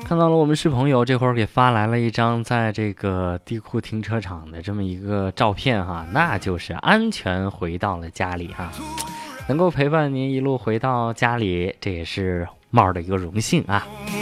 看到了我们是朋友这会儿给发来了一张在这个地库停车场的这么一个照片哈，那就是安全回到了家里哈，能够陪伴您一路回到家里，这也是帽儿的一个荣幸啊。